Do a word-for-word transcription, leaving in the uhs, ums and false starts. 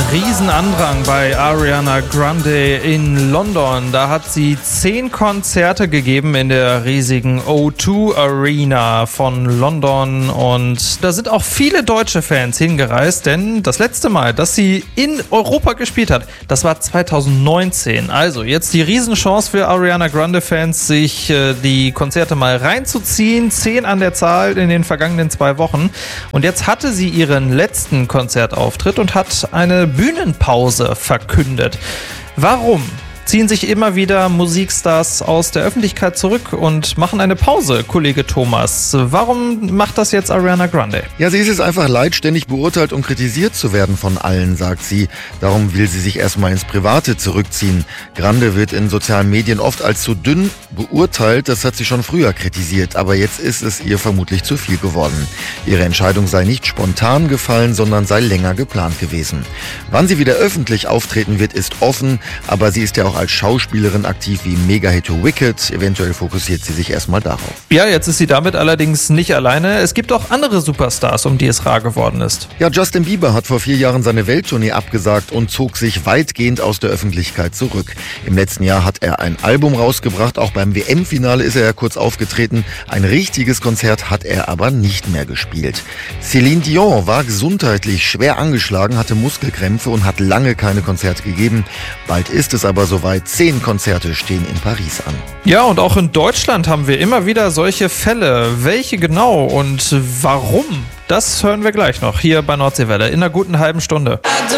Riesenandrang bei Ariana Grande in London. Da hat sie zehn Konzerte gegeben in der riesigen O zwei Arena von London. Und da sind auch viele deutsche Fans hingereist, denn das letzte Mal, dass sie in Europa gespielt hat, das war zweitausendneunzehn. Also jetzt die Riesenchance für Ariana Grande-Fans, sich äh, die Konzerte mal reinzuziehen. Zehn an der Zahl in den vergangenen zwei Wochen. Und jetzt hatte sie ihren letzten Konzertauftritt und hat eine Bühnenpause verkündet. Warum ziehen sich immer wieder Musikstars aus der Öffentlichkeit zurück und machen eine Pause, Kollege Thomas? Warum macht das jetzt Ariana Grande? Ja, sie ist es einfach leid, ständig beurteilt und kritisiert zu werden von allen, sagt sie. Darum will sie sich erstmal ins Private zurückziehen. Grande wird in sozialen Medien oft als zu dünn beurteilt. Das hat sie schon früher kritisiert, aber jetzt ist es ihr vermutlich zu viel geworden. Ihre Entscheidung sei nicht spontan gefallen, sondern sei länger geplant gewesen. Wann sie wieder öffentlich auftreten wird, ist offen, aber sie ist ja auch als Schauspielerin aktiv wie Mega-Hit Wicked. Eventuell fokussiert sie sich erstmal darauf. Ja, jetzt ist sie damit allerdings nicht alleine. Es gibt auch andere Superstars, um die es rar geworden ist. Ja, Justin Bieber hat vor vier Jahren seine Welttournee abgesagt und zog sich weitgehend aus der Öffentlichkeit zurück. Im letzten Jahr hat er ein Album rausgebracht. Auch beim W M-Finale ist er ja kurz aufgetreten. Ein richtiges Konzert hat er aber nicht mehr gespielt. Celine Dion war gesundheitlich schwer angeschlagen, hatte Muskelkrämpfe und hat lange keine Konzerte gegeben. Bald ist es aber soweit. Zehn Konzerte stehen in Paris an. Ja, und auch in Deutschland haben wir immer wieder solche Fälle. Welche genau und warum? Das hören wir gleich noch hier bei Nordseewelle in einer guten halben Stunde.